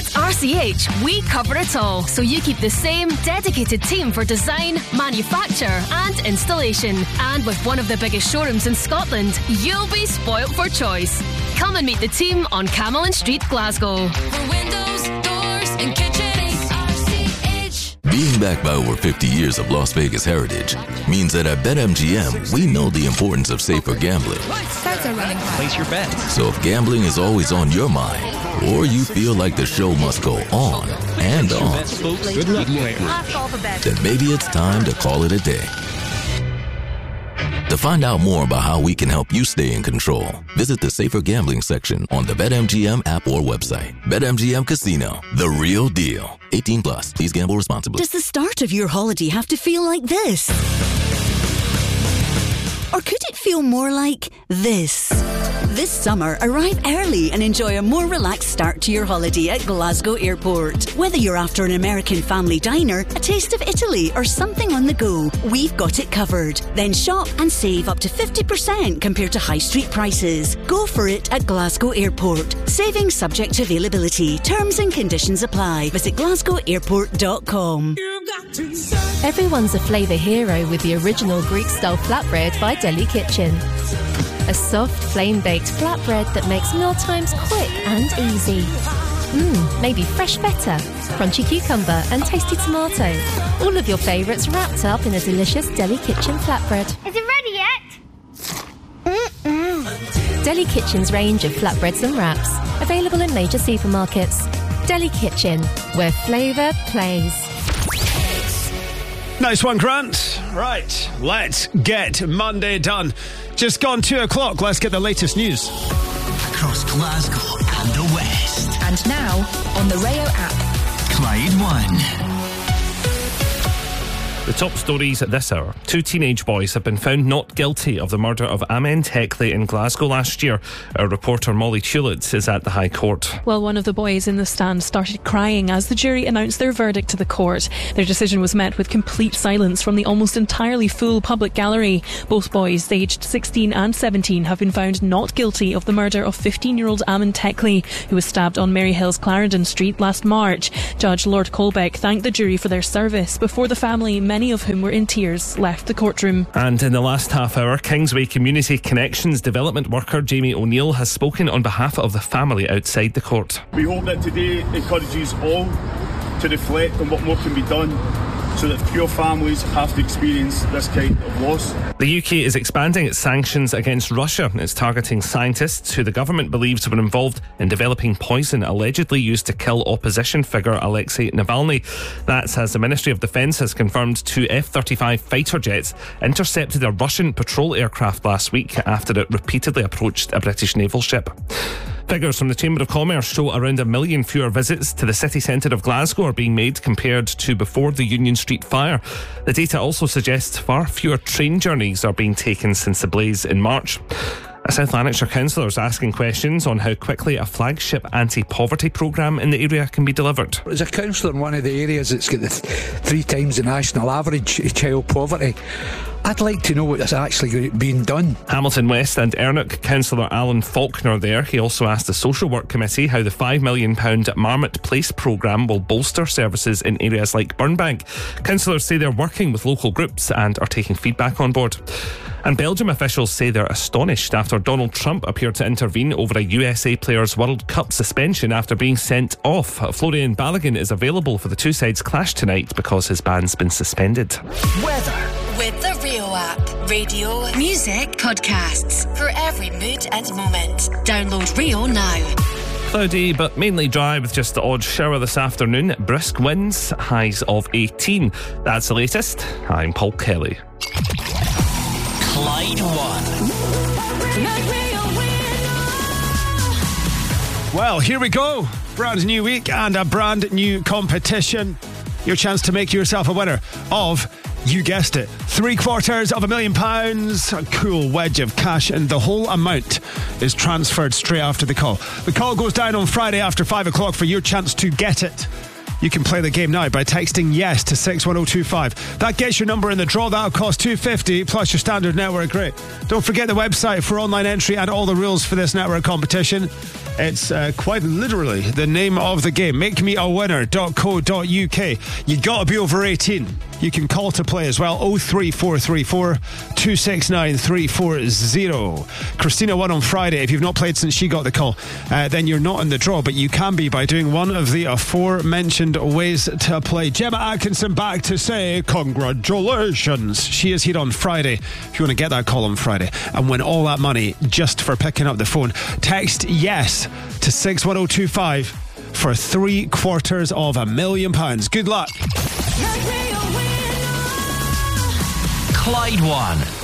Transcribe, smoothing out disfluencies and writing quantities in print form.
At RCH, we cover it all, so you keep the same dedicated team for design, manufacture and installation. And with one of the biggest showrooms in Scotland, you'll be spoilt for choice. Come and meet the team on Camelin Street, Glasgow. For windows, doors and kitchens, RCH. Being backed by over 50 years of Las Vegas heritage means that at BetMGM, we know the importance of safer gambling. Starts are running high. Place your bet. So if gambling is always on your mind, or you feel like the show must go on and on, Good luck, player. then maybe it's time to call it a day. To find out more about how we can help you stay in control, visit the Safer Gambling section on the BetMGM app or website. BetMGM Casino, the real deal. 18 plus. Please gamble responsibly. Does the start of your holiday have to feel like this? Or could it feel more like this? This summer, arrive early and enjoy a more relaxed start to your holiday at Glasgow Airport. Whether you're after an American family diner, a taste of Italy, or something on the go, we've got it covered. Then shop and save up to 50% compared to high street prices. Go for it at Glasgow Airport. Savings subject to availability. Terms and conditions apply. Visit glasgowairport.com. Everyone's a flavour hero with the original Greek-style flatbread by Deli Kitchen. A soft, flame-baked flatbread that makes mealtimes quick and easy. Maybe fresh feta, crunchy cucumber and tasty tomato. All of your favourites wrapped up in a delicious Deli Kitchen flatbread. Is it ready yet? Deli Kitchen's range of flatbreads and wraps. Available in major supermarkets. Deli Kitchen, where flavour plays. Nice one, Grant. Right, let's get Monday done. Just gone 2 o'clock. Let's get the latest news. Across Glasgow and the West. And now, on the Rayo app, Clyde One. The top stories at this hour. 2 teenage boys have been found not guilty of the murder of Amen Teckley in Glasgow last year. Our reporter Molly Tulett is at the High Court. Well, one of the boys in the stand started crying as the jury announced their verdict to the court. Their decision was met with complete silence from the almost entirely full public gallery. Both boys, aged 16 and 17, have been found not guilty of the murder of 15-year-old Amen Teckley, who was stabbed on Maryhill's Clarendon Street last March. Judge Lord Colbeck thanked the jury for their service before the family, many of whom were in tears, left the courtroom. And in the last half hour, Kingsway Community Connections development worker Jamie O'Neill has spoken on behalf of the family outside the court. We hope that today encourages all to reflect on what more can be done so that fewer families have to experience this kind of loss. The UK is expanding its sanctions against Russia. It's targeting scientists who the government believes were involved in developing poison allegedly used to kill opposition figure Alexei Navalny. That's as the Ministry of Defence has confirmed 2 F-35 fighter jets intercepted a Russian patrol aircraft last week after it repeatedly approached a British naval ship. Figures from the Chamber of Commerce show around 1 million fewer visits to the city centre of Glasgow are being made compared to before the Union Street fire. The data also suggests far fewer train journeys are being taken since the blaze in March. A South Lanarkshire councillor is asking questions on how quickly a flagship anti-poverty programme in the area can be delivered. As a councillor in one of the areas that's got the 3 times the national average of child poverty, I'd like to know what's actually being done. Hamilton West and Ernock councillor Alan Faulkner there. He also asked the Social Work Committee how the £5 million Marmot Place programme will bolster services in areas like Burnbank. Councillors say they're working with local groups and are taking feedback on board. And Belgium officials say they're astonished after Donald Trump appeared to intervene over a USA player's World Cup suspension after being sent off. Florian Balogun is available for the two sides' clash tonight because his ban's been suspended. Weather. with the Rio app. Radio, music, podcasts for every mood and moment. Download Rio now. Cloudy but mainly dry with just the odd shower this afternoon. Brisk winds, highs of 18. That's the latest. I'm Paul Kelly. Clyde One. Well, here we go. Brand new week and a brand new competition. Your chance to make yourself a winner of, you guessed it, £750,000, a cool wedge of cash, and the whole amount is transferred straight after the call. The call goes down on Friday after 5 o'clock for your chance to get it. You can play the game now by texting yes to 61025. That gets your number in the draw. That'll cost $250 plus your standard network rate. Don't forget the website for online entry and all the rules for this network competition. It's quite literally the name of the game. MakeMeAWinner.co.uk. You got to be over 18. You can call to play as well. 03434 269 340. Christina won on Friday. If you've not played since she got the call, then you're not in the draw, but you can be by doing one of the aforementioned ways to play. Gemma Atkinson back to say congratulations. She is here on Friday. If you want to get that call on Friday and win all that money just for picking up the phone, text yes to 61025 for £750,000. Good luck. Clyde One